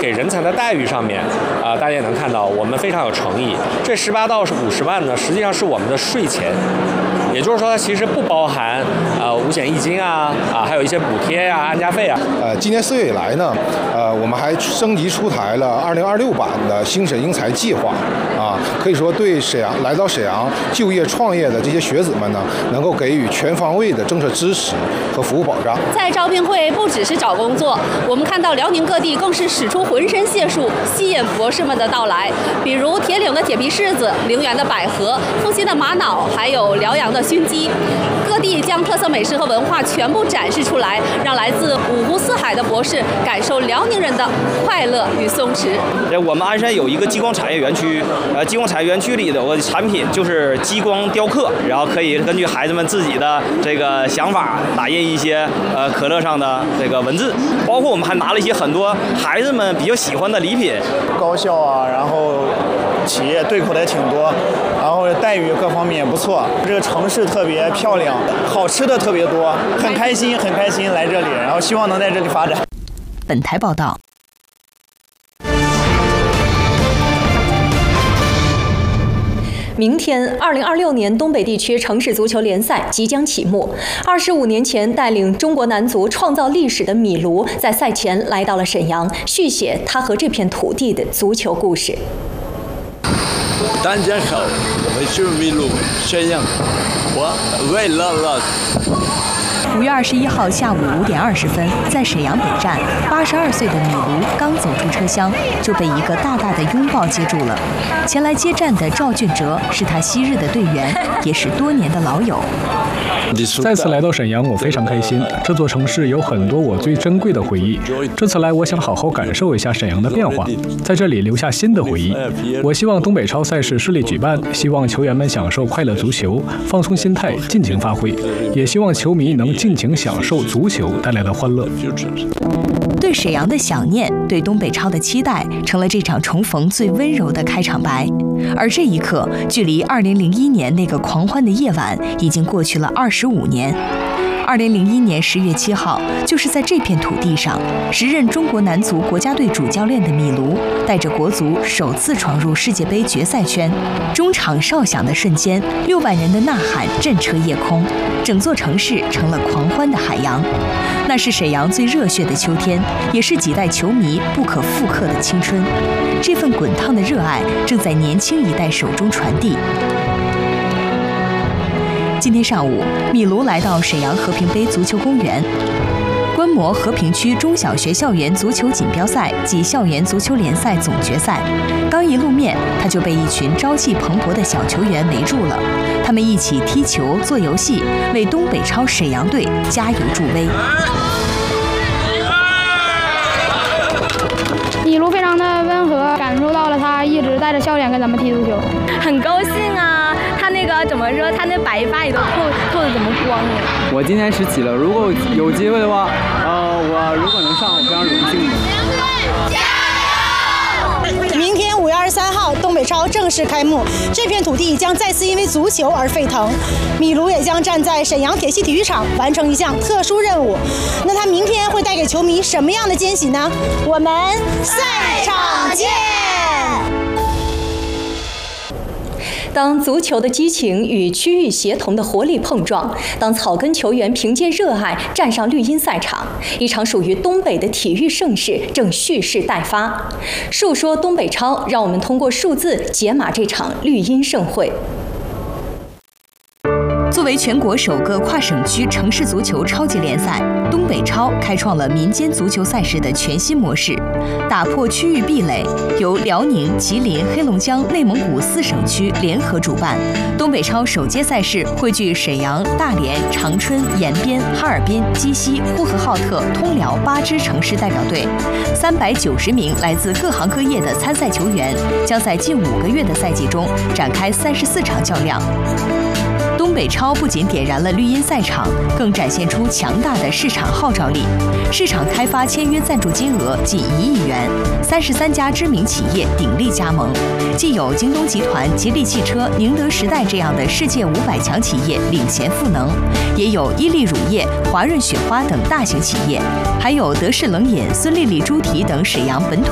给人才的待遇上面，大家也能看到我们非常有诚意。这18到50万呢，实际上是我们的税钱，也就是说它其实不包含五险一金还有一些补贴安家费今年4月以来呢，我们还升级出台了2026版的新沈英才计划可以说对来到沈阳就业创业的这些学子们呢，能够给予全方位的政策支持和服务保障。 在招聘会不只是找工作，我们看到辽宁各地更是使出浑身解数，吸引博士们的到来。比如铁岭的铁皮柿子、陵园的百合、阜新的玛瑙，还有辽阳的熏鸡。各地将特色美食和文化全部展示出来，让来自五湖四海的博士感受辽宁人的快乐与松弛。 我们鞍山有一个激光产业园区，激光产业园区里的产品就是激光雕刻，然后可以根据孩子们自己的这个想法打印一些可乐上的这个文字，包括我们还拿了一些很多孩子们比较喜欢的礼品。 高校然后企业对口的也挺多，然后待遇各方面也不错。这个城市特别漂亮，好吃的特别多，很开心来这里，然后希望能在这里发展。 本台报道。 明天，2026年东北地区城市足球联赛即将启幕。25年前带领中国男足创造历史的米卢，在赛前来到了沈阳，续写他和这片土地的足球故事。 大家好，我是米卢，沈阳，我为了。 5月21号下午5点20分，在沈阳北站，82岁的米卢刚走出车厢，就被一个大大的拥抱接住了。前来接站的赵俊哲是他昔日的队员，也是多年的老友。 再次来到沈阳，我非常开心。这座城市有很多我最珍贵的回忆。这次来，我想好好感受一下沈阳的变化，在这里留下新的回忆。我希望东北超赛事顺利举办，希望球员们享受快乐足球，放松心态，尽情发挥。也希望球迷能尽情享受足球带来的欢乐。 对沈阳的想念，对东北超的期待，成了这场重逢最温柔的开场白。而这一刻，距离2001年那个狂欢的夜晚，已经过去了25年。2001年10月7号，就是在这片土地上，时任中国男足国家队主教练的米卢，带着国足首次闯入世界杯决赛圈。中场哨响的瞬间，6万人的呐喊震彻夜空，整座城市成了狂欢的海洋。那是沈阳最热血的秋天，也是几代球迷不可复刻的青春。这份滚烫的热爱正在年轻一代手中传递。今天上午，米卢来到沈阳和平杯足球公园，观摩和平区中小学校园足球锦标赛及校园足球联赛总决赛。刚一露面，他就被一群朝气蓬勃的小球员围住了。他们一起踢球、做游戏，为东北超沈阳队加油助威。 米卢非常的温和，感受到了他一直带着笑脸跟咱们踢足球， 很高兴啊！他那个怎么说？他那白发也都透的怎么光了？ 我今年17了，如果有机会的话，我如果能上，我非常荣幸的。 明天5月23号，东北超正式开幕，这片土地将再次因为足球而沸腾。米卢也将站在沈阳铁西体育场，完成一项特殊任务。那他明天会带给球迷什么样的惊喜呢？我们赛场见！ 当足球的激情与区域协同的活力碰撞，当草根球员凭借热爱站上绿茵赛场，一场属于东北的体育盛世正蓄势待发。述说东北超，让我们通过数字解码这场绿茵盛会。 作为全国首个跨省区城市足球超级联赛，东北超开创了民间足球赛事的全新模式，打破区域壁垒，由辽宁、吉林、黑龙江、内蒙古4省区联合主办。东北超首届赛事汇聚沈阳、大连、长春、延边、哈尔滨、鸡西、呼和浩特、通辽8支城市代表队，390名来自各行各业的参赛球员，将在近5个月的赛季中展开34场较量。东北超不仅点燃了绿茵赛场，更展现出强大的市场号召力。市场开发签约赞助金额近1亿元，33家知名企业鼎力加盟，既有京东集团、吉利汽车、宁德时代这样的世界500强企业领衔赋能，也有伊利乳业、华润雪花等大型企业，还有德士冷饮、孙丽丽猪蹄等沈阳本土